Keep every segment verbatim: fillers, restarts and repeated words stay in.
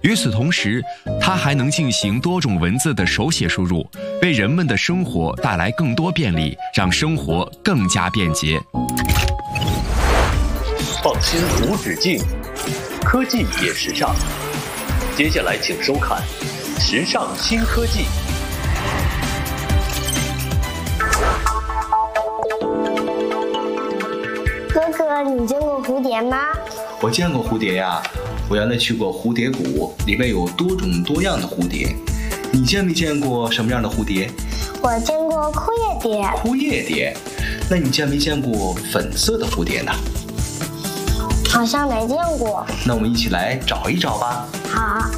与此同时，它还能进行多种文字的手写输入，为人们的生活带来更多便利，让生活更加便捷。 放心无止境，科技也时尚。接下来请收看《时尚新科技》。 哥哥，你见过蝴蝶吗？ 我见过蝴蝶呀，我原来去过蝴蝶谷，里面有多种多样的蝴蝶。你见没见过什么样的蝴蝶？ 我见过枯叶蝶。 枯叶蝶？那你见没见过粉色的蝴蝶呢？ 好像没见过。 那我们一起来找一找吧。 好。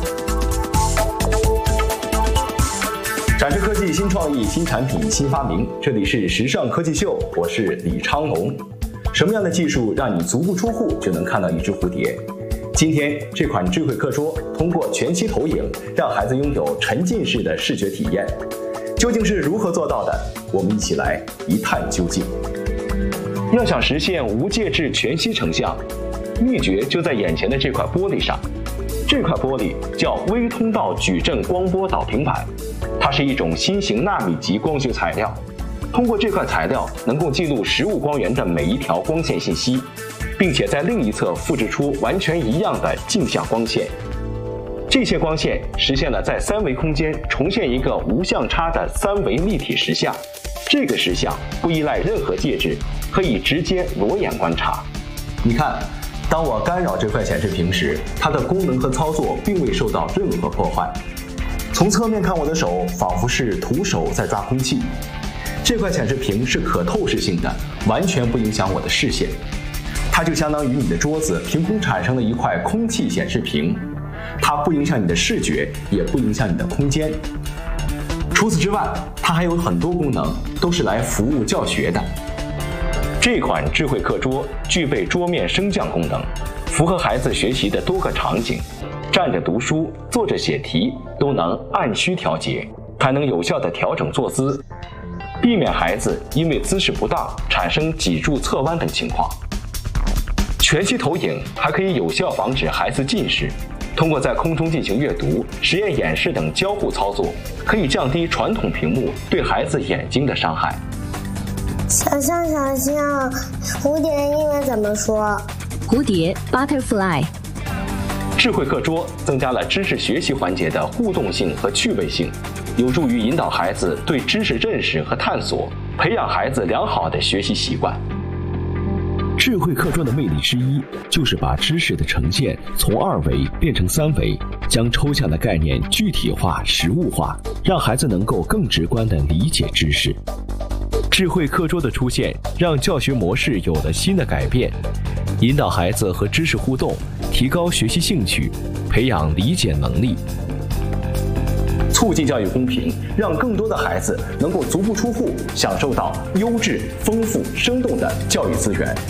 展示科技新创意、新产品、新发明，这里是时尚科技秀，我是李昌龙。什么样的技术让你足不出户就能看到一只蝴蝶？今天这款智慧课桌通过全息投影，让孩子拥有沉浸式的视觉体验。究竟是如何做到的？我们一起来一探究竟。要想实现无介质全息成像，秘诀就在眼前的这块玻璃上。这块玻璃叫微通道矩阵光波导频板，它是一种新型纳米级光学材料。通过这块材料，能够记录十五光源的每一条光线信息，并且在另一侧复制出完全一样的镜像光线。这些光线实现了在三维空间重现一个无相差的三维立体实像。这个实像不依赖任何介质，可以直接裸眼观察。你看，当我干扰这块显示屏时，它的功能和操作并未受到任何破坏。从侧面看，我的手仿佛是徒手在抓空气。这块显示屏是可透视性的，完全不影响我的视线。它就相当于你的桌子凭空产生了一块空气显示屏，它不影响你的视觉，也不影响你的空间。除此之外，它还有很多功能，都是来服务教学的。这款智慧课桌具备桌面升降功能，符合孩子学习的多个场景，站着读书、坐着写题都能按需调节，还能有效地调整坐姿，避免孩子因为姿势不当产生脊柱侧弯等情况。全息投影还可以有效防止孩子近视，通过在空中进行阅读、实验演示等交互操作，可以降低传统屏幕对孩子眼睛的伤害。 小象小象，蝴蝶的英文怎么说？ 蝴蝶 butterfly。 智慧课桌增加了知识学习环节的互动性和趣味性，有助于引导孩子对知识认识和探索，培养孩子良好的学习习惯。 智慧课桌的魅力之一，就是把知识的呈现从二维变成三维，将抽象的概念具体化、实物化，让孩子能够更直观地理解知识。智慧课桌的出现，让教学模式有了新的改变，引导孩子和知识互动，提高学习兴趣，培养理解能力， 促进教育公平，让更多的孩子能够足不出户，享受到优质、丰富、生动的教育资源。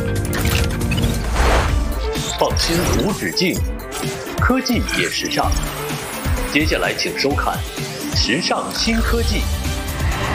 放心无止境，科技也时尚。接下来请收看《时尚新科技》。